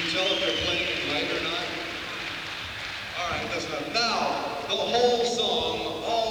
you tell if they're playing it right or not? All right, listen up. Now, the whole song, all